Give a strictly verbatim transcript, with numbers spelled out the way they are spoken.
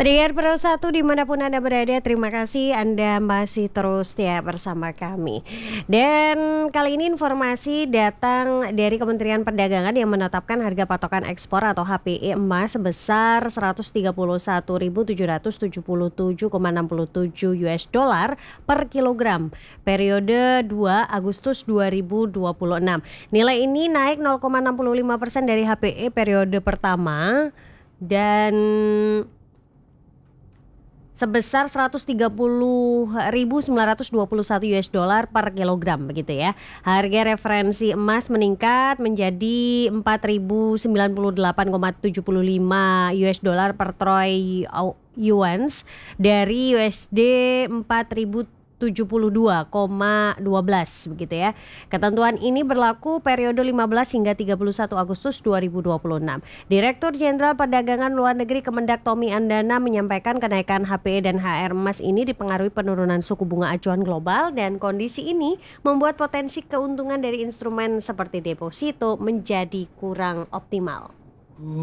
Pendengar Pro satu dimanapun Anda berada, terima kasih Anda masih terus setia bersama kami. Dan kali ini informasi datang dari Kementerian Perdagangan yang menetapkan harga patokan ekspor atau H P I emas sebesar seratus tiga puluh satu ribu tujuh ratus tujuh puluh tujuh koma enam tujuh U S dollar per kilogram periode dua Agustus dua ribu dua puluh enam. Nilai ini naik nol koma enam lima persen dari H P I periode pertama dan sebesar seratus tiga puluh ribu sembilan ratus dua puluh satu U S dollar per kilogram begitu ya. Harga referensi emas meningkat menjadi empat ribu sembilan puluh delapan koma tujuh lima U S dollar per troy yuans dari U S D empat ribu tujuh puluh dua koma satu dua begitu ya. Ketentuan ini berlaku periode lima belas hingga tiga puluh satu Agustus dua ribu dua puluh enam. Direktur Jenderal Perdagangan Luar Negeri Kemendak Tommy Andana menyampaikan kenaikan H P I dan H R emas ini dipengaruhi penurunan suku bunga acuan global dan kondisi ini membuat potensi keuntungan dari instrumen seperti deposito menjadi kurang optimal.